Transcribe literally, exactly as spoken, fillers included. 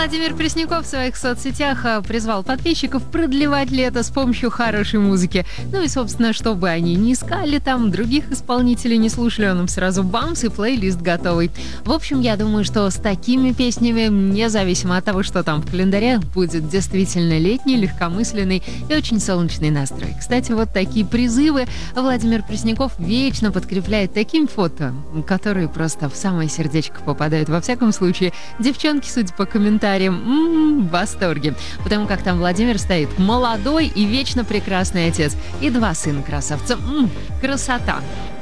Владимир Пресняков в своих соцсетях а, призвал подписчиков продлевать лето с помощью хорошей музыки. Ну и, собственно, чтобы они не искали там, других исполнителей не слушали, он им сразу бамс и плейлист готовый. В общем, я думаю, что с такими песнями, независимо от того, что там в календаре, будет действительно летний, легкомысленный и очень солнечный настрой. Кстати, вот такие призывы Владимир Пресняков вечно подкрепляет таким фото, которые просто в самое сердечко попадают. Во всяком случае, девчонки, судя по комментариям, м-м, в восторге. Потому как там Владимир стоит молодой и вечно прекрасный отец. И два сына красавца. М-м, красота!